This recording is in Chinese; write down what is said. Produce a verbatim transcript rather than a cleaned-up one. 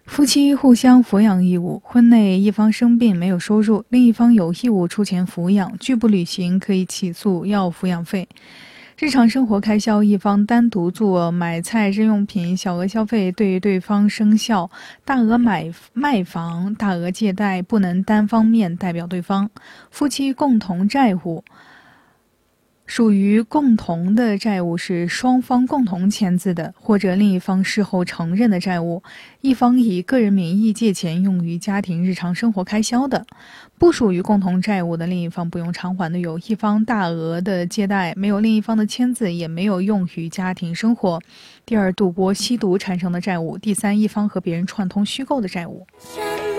夫妻互相抚养义务，婚内一方生病没有收入，另一方有义务出钱抚养，拒不履行可以起诉要抚养费。日常生活开销，一方单独做买菜、日用品、小额消费对对方生效；大额买卖房、大额借贷不能单方面代表对方。夫妻共同债务。属于共同的债务是双方共同签字的，或者另一方事后承认的债务，一方以个人名义借钱用于家庭日常生活开销的。不属于共同债务的，另一方不用偿还的有一方大额的借贷，没有另一方的签字，也没有用于家庭生活。第二，赌博、吸毒产生的债务。第三，一方和别人串通虚构的债务。